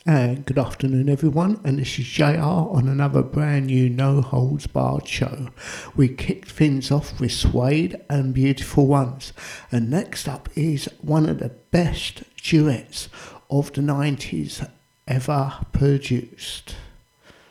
And good afternoon, everyone. And this is JR on another brand new No Holds Barred show. We kicked things off with Suede and Beautiful Ones. And next up is one of the best duets of the 90s ever produced.